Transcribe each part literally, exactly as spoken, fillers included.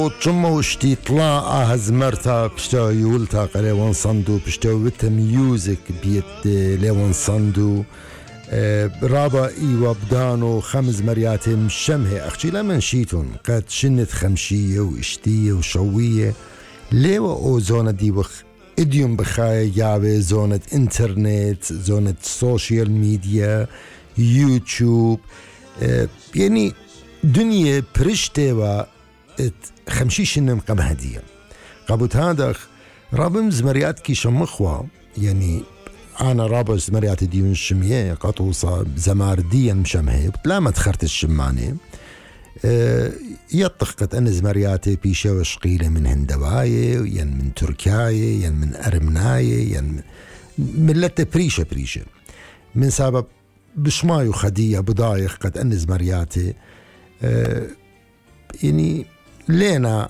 وتشمو وشتي طلع هزمرتا بشتو يولتا قليوان صندو بشتو بتا ميوزك بيت ليوان صندو رابا ايوا بدانو خمس مريات مشمه اختي لمن شيتون قد شنت خمشية واشتية وشوية ليوا او زونة دي وخ اديوم بخايا يابي زونة انترنت زونة سوشيال ميديا يوتيوب يعني دنيا برشتوا خمشي شنم قم هدية قابوت هذا رابم زمريات كي شمخوا يعني أنا رابط زمريات ديون الشمية قطوصة زمارديا مشمهي لا ما تخرت الشماني أه يطخت أن زمرياتي بيشة وشقيلة من هندواية ين من تركياية ين من أرمناية ين من ملتة بريشة بريشة من سبب بشمايو خدية بضايخ قد أن زمرياتي أه يعني لينا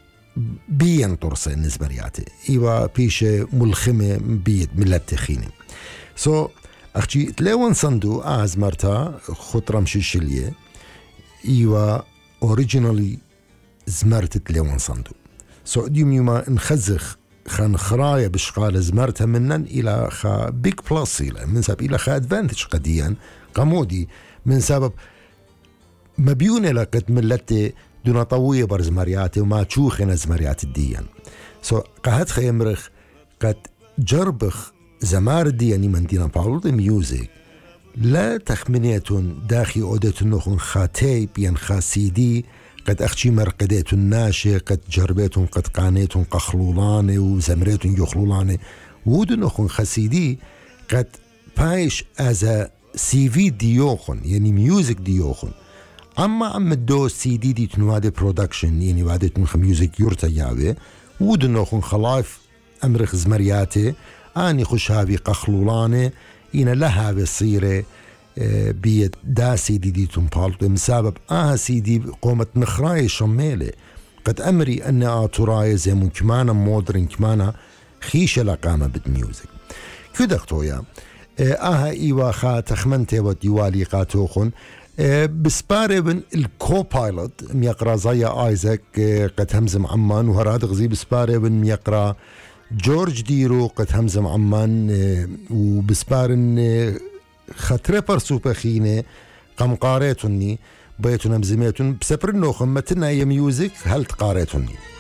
بين طرسة نزمرياتي إيوا بيشة ملخمة بيت ملت خيني سو so, أختي تلاوان صندو آز مرتا خطرة مشي شلية إيوا أوريجينالي زمرت تلاوان صندو سو so, ديوم يوما نخزخ خان خرايا بشقال زمرتها منن إلى خا بيك بلاس إلى من سبب إلى خا أدفانتج قديا قمودي من سبب مبيونة لقد ملتي دون طوية برز مرياتي وما تشوخنا زمريات الديان سو so, قهت خيمرخ قد جربخ زمار الدياني من دينا باولو دي ميوزيك لا تخمنيتون داخي أوديتون نخون خاتيب ين خاسيدي قد أخشي مرقديتون ناشي قد جربيتون قد قانيتون قخلولاني وزمريتون يخلولاني ودو نخون خاسيدي قد بايش أزا سي في ديوخن يعني ميوزيك ديوخن أما عم الدو سي دي دي تنوادي برودكشن يعني وادي تنخ ميوزيك يورتا ياوي ودو نخون خلاف أمرخ زمرياتي آني خوش هاوي قخلولاني إنا لها بصيرة بيت دا سي دي دي تنبالتو مسابب آها سي دي قومت نخراي شميلة قد أمري أني آتوراي زي من كمانا مودرن كمانا خيشة لقامة بالميوزيك كدختويا آها إيوا خا تخمنتي وديوالي قاتوخن بسبارة بن الكوبايلوت ميقرا زيا آيزاك قد همزم عمان وهراد غزي بسبارة بن ميقرا جورج ديرو قد همزم عمان وبسبارن خطربر سوبخينة قم قاريتني بيتنا مزميتن بسبر النوخم متنا هي ميوزك هل تقاريتني